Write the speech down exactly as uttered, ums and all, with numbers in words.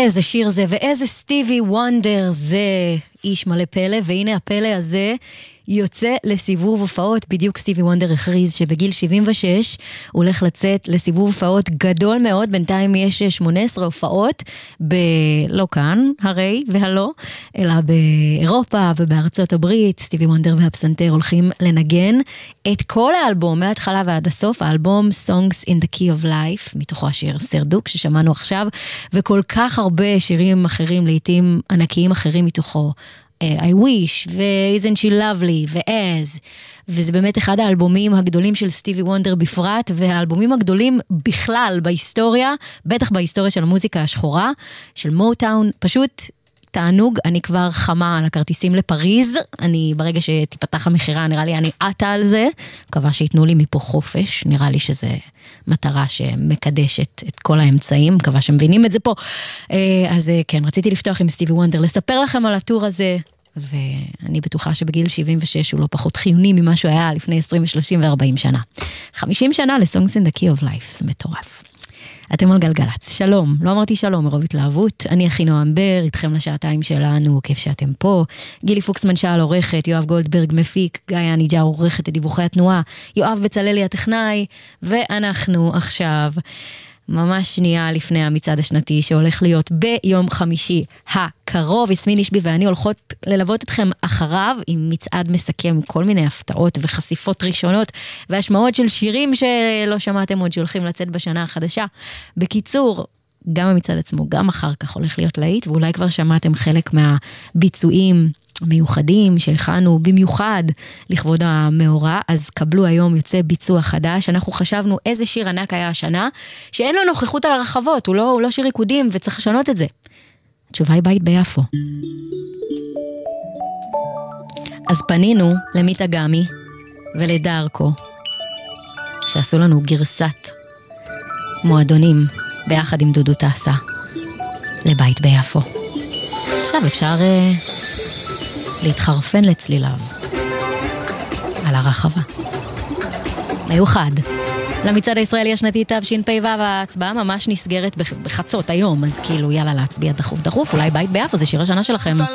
איזה שיר זה, ואיזה סטיבי וונדר זה, איש מלא פלא, והנה הפלא הזה יוצא לסיבוב הופעות. בדיוק סטיבי וונדר הכריז שבגיל שבעים ושש הוא הולך לצאת לסיבוב הופעות גדול מאוד. בינתיים יש שמונה עשרה הופעות, ב... לא כאן, הרי והלא, אלא באירופה ובארצות הברית. סטיבי וונדר והפסנתר הולכים לנגן את כל האלבום, מההתחלה ועד הסוף, האלבום Songs in the Key of Life, מתוכו השיר סטרדוק ששמענו עכשיו, וכל כך הרבה שירים אחרים, לעתים ענקיים אחרים מתוכו, I Wish, ו-Isn't She Lovely, ו-As, וזה באמת אחד האלבומים הגדולים של סטיבי וונדר בפרט, והאלבומים הגדולים בכלל בהיסטוריה, בטח בהיסטוריה של המוזיקה השחורה, של מוטאון, פשוט תענוג. אני כבר חמה על הכרטיסים לפריז, אני ברגע שתיפתח המחירה, נראה לי אני עטה על זה, מקווה שיתנו לי מפה חופש, נראה לי שזה מטרה שמקדשת את כל האמצעים, מקווה שמבינים את זה פה. אז כן, רציתי לפתוח עם סטיבי וונדר, לספר לכם על הטור הזה, ואני בטוחה שבגיל שבעים ושש הוא לא פחות חיוני ממה שהוא היה לפני עשרים, שלושים ו-ארבעים שנה. חמישים שנה ל-Songs in the Key of Life, זה מטורף. אתם על גלגלץ, שלום, לא אמרתי שלום מרוב התלהבות, אני הכי נועם בר, איתכם לשעתיים שלנו, כיף שאתם פה, גילי פוקסמן שאל עורכת, יואב גולדברג מפיק, גיא אניג'ר עורכת את דיווחי התנועה, יואב בצללי הטכנאי, ואנחנו עכשיו ממש שנייה לפני המצעד השנתי שהולך להיות ביום חמישי הקרוב. יסמין אישבי ואני הולכות ללוות אתכם אחריו עם מצעד מסכם כל מיני הפתעות וחשיפות ראשונות והשמעות של שירים שלא שמעתם עוד שהולכים לצאת בשנה החדשה. בקיצור, גם המצעד עצמו גם אחר כך הולך להיות להיט, ואולי כבר שמעתם חלק מהביצועים מיוחדים שהכנו במיוחד לכבוד המאורע. אז קבלו, היום יוצא ביצוע חדש. אנחנו חשבנו איזה שיר ענק היה השנה שאין לו נוכחות על הרחבות, הוא לא, הוא לא שיר ריקודים וצריך לשנות את זה. התשובה היא בית ביפו. אז פנינו למיטה גמי ולדארקו שעשו לנו גרסת מועדונים ביחד עם דודו טסה לבית ביפו. עכשיו אפשר להתחרפן לצליליו על הרחבה. מיוחד למצעד הישראלי השנתי תשפ"ו, ההצבעה ממש נסגרת בחצות היום, אז כאילו יאללה להצביע דחוף דחוף, אולי בית ביפו זה שיר השנה שלכם.